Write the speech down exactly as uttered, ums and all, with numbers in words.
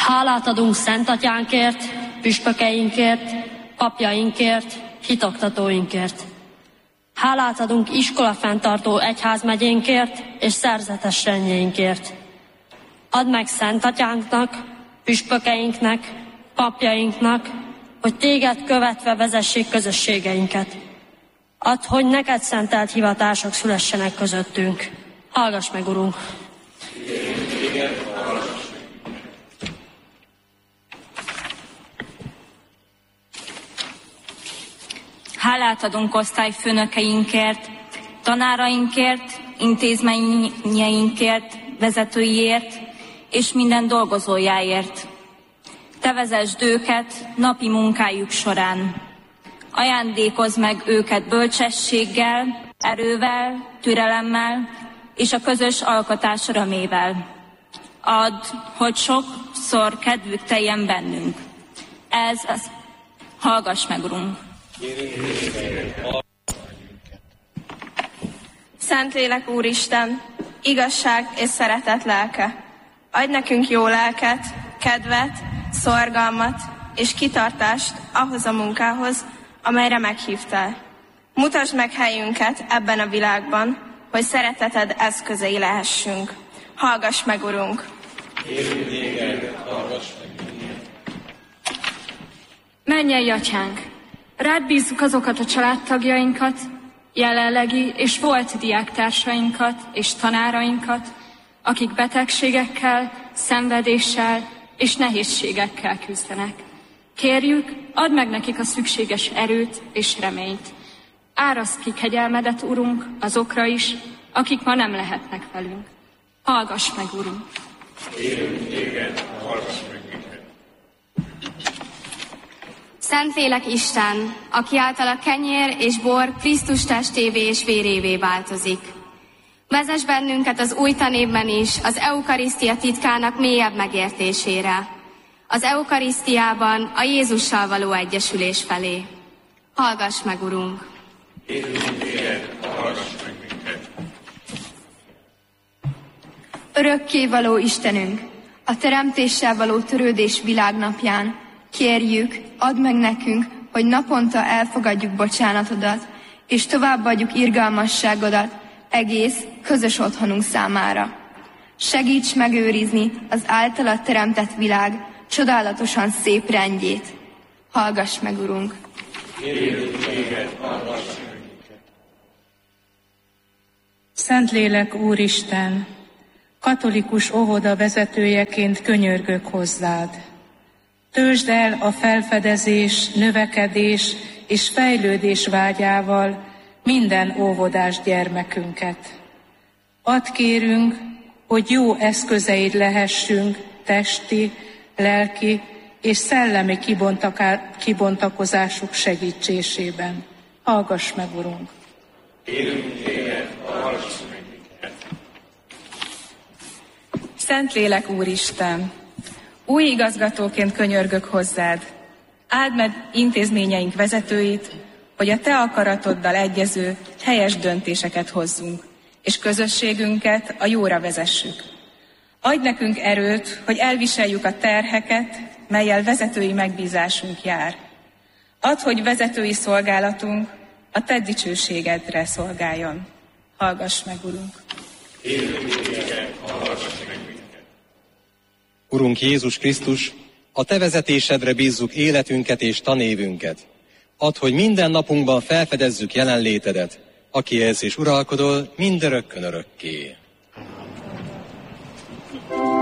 Hálát adunk Szent Atyánkért, püspökeinkért, papjainkért, hitoktatóinkért. Hálát adunk iskolafenntartó egyházmegyénkért és szerzetes rendjeinkért. Add meg Szent Atyánknak, püspökeinknek, papjainknak, hogy téged követve vezessék közösségeinket. Add, hogy neked szentelt hivatások szülessenek közöttünk. Hallgass meg, Urunk! Hálát adunk osztályfőnökeinkért, tanárainkért, intézményeinkért, vezetőiért és minden dolgozójáért. Te vezesd őket napi munkájuk során. Ajándékozz meg őket bölcsességgel, erővel, türelemmel és a közös alkotás örömével. Add, hogy sokszor kedvük teljen bennünk. Ez az. Hallgass meg, Urunk! Szentlélek Úristen, igazság és szeretet lelke, adj nekünk jó lelket, kedvet, szorgalmat és kitartást ahhoz a munkához, amelyre meghívtál. Mutasd meg helyünket ebben a világban, hogy szereteted eszközei lehessünk. Hallgass meg, Urunk! Kérünk téged, hallgass meg minket! Mennyei Atyánk! Rád bízzuk azokat a családtagjainkat, jelenlegi és volt diáktársainkat és tanárainkat, akik betegségekkel, szenvedéssel és nehézségekkel küzdenek. Kérjük, add meg nekik a szükséges erőt és reményt. Áraszd ki kegyelmedet, Urunk, azokra is, akik ma nem lehetnek velünk. Hallgass meg, Urunk! Kérünk téged, hallgass meg minket! Szentlélek Isten, aki által a kenyér és bor Krisztus testévé és vérévé változik. Vezess bennünket az új tanévben is az eukarisztia titkának mélyebb megértésére. Az eukarisztiában a Jézussal való egyesülés felé. Hallgass meg, Urunk! Kérünk téged, hallgass meg minket! Örökkévaló Istenünk, a teremtéssel való törődés világnapján kérjük, add meg nekünk, hogy naponta elfogadjuk bocsánatodat, és továbbadjuk irgalmasságodat egész közös otthonunk számára. Segíts megőrizni az általad teremtett világ csodálatosan szép rendjét. Hallgass meg, Urunk! Kérjük téged, hallgass meg minket! Szentlélek Úristen, katolikus óvoda vezetőjeként könyörgök hozzád. Töltsd el a felfedezés, növekedés és fejlődés vágyával minden óvodás gyermekünket. Add, kérünk, hogy jó eszközeid lehessünk testi, lelki és szellemi kibontakozásuk segítésében. Hallgass meg, Urunk! Kérünk téged, hallgass meg minket! Szentlélek Úristen, új igazgatóként könyörgök hozzád. Áld meg intézményeink vezetőit, hogy a te akaratoddal egyező, helyes döntéseket hozzunk, és közösségünket a jóra vezessük. Adj nekünk erőt, hogy elviseljük a terheket, mellyel vezetői megbízásunk jár. Add, hogy vezetői szolgálatunk a te dicsőségedre szolgáljon. Hallgass meg, Urunk! Kérünk téged, hallgass meg minket! Urunk Jézus Krisztus, a te vezetésedre bízzuk életünket és tanévünket. Add, hogy minden napunkban felfedezzük jelenlétedet, aki élsz és uralkodol mindörökkön örökké.